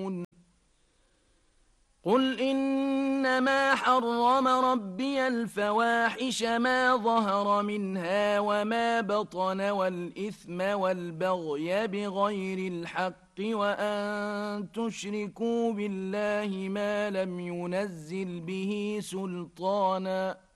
قل إنما حرم ربي الفواحش ما ظهر منها وما بطن والإثم والبغي بغير الحق وأن تشركوا بالله ما لم ينزل به سلطانا